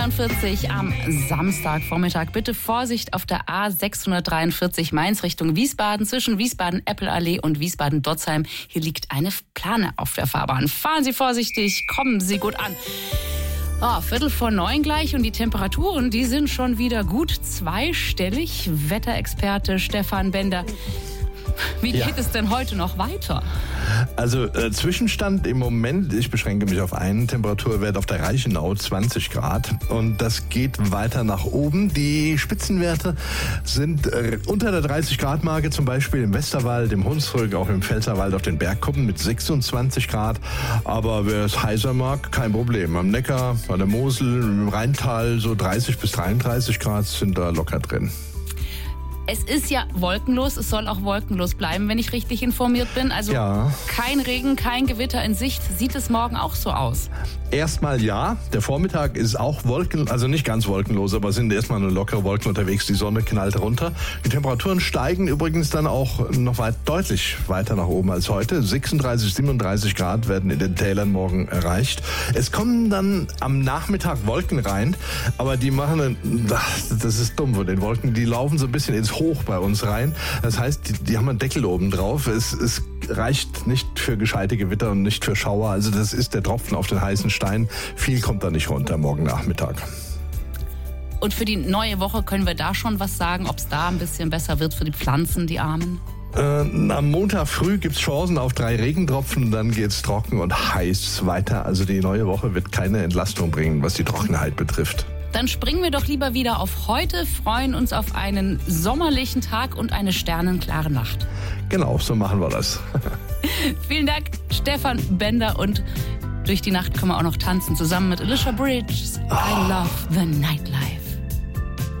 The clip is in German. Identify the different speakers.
Speaker 1: 40 am Samstagvormittag. Bitte Vorsicht auf der A643 Mainz Richtung Wiesbaden zwischen Wiesbaden-Eppelallee und Wiesbaden-Dotzheim. Hier liegt eine Plane auf der Fahrbahn. Fahren Sie vorsichtig, kommen Sie gut an. 8:45 gleich und die Temperaturen, die sind schon wieder gut zweistellig. Wetterexperte Stefan Bender. Wie geht es denn heute noch weiter?
Speaker 2: Also Zwischenstand im Moment, ich beschränke mich auf einen Temperaturwert auf der Reichenau, 20 Grad. Und das geht weiter nach oben. Die Spitzenwerte sind unter der 30-Grad-Marke, zum Beispiel im Westerwald, im Hunsrück, auch im Pfälzerwald auf den Bergkuppen mit 26 Grad. Aber wer es heißer mag, kein Problem. Am Neckar, an der Mosel, im Rheintal so 30 bis 33 Grad sind da locker drin.
Speaker 1: Es ist ja wolkenlos, es soll auch wolkenlos bleiben, wenn ich richtig informiert bin. Also ja. Kein Regen, kein Gewitter in Sicht. Sieht es morgen auch so aus?
Speaker 2: Erstmal ja. Der Vormittag ist auch also nicht ganz wolkenlos, aber sind erstmal nur lockere Wolken unterwegs. Die Sonne knallt runter. Die Temperaturen steigen übrigens dann auch noch deutlich weiter nach oben als heute. 36, 37 Grad werden in den Tälern morgen erreicht. Es kommen dann am Nachmittag Wolken rein, aber die machen, das ist dumm von den Wolken, die laufen so ein bisschen ins Hoch bei uns rein. Das heißt, die haben einen Deckel oben drauf. Es reicht nicht für gescheite Gewitter und nicht für Schauer. Also das ist der Tropfen auf den heißen Stein. Viel kommt da nicht runter morgen Nachmittag.
Speaker 1: Und für die neue Woche können wir da schon was sagen, ob es da ein bisschen besser wird für die Pflanzen, die Armen?
Speaker 2: Am Montag früh gibt's Chancen auf 3 Regentropfen und dann geht's trocken und heiß weiter. Also die neue Woche wird keine Entlastung bringen, was die Trockenheit betrifft.
Speaker 1: Dann springen wir doch lieber wieder auf heute, freuen uns auf einen sommerlichen Tag und eine sternenklare Nacht.
Speaker 2: Genau, so machen wir das.
Speaker 1: Vielen Dank, Stefan Bender. Und durch die Nacht können wir auch noch tanzen, zusammen mit Alicia Bridges. I Love the Nightlife.